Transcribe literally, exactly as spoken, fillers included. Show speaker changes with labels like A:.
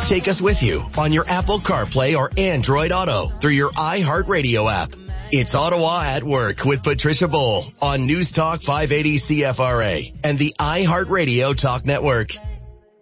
A: Take us with you on your Apple CarPlay or Android Auto through your iHeartRadio app. It's Ottawa at Work with Patricia Bowl on News Talk five eighty C F R A and the iHeartRadio Talk Network.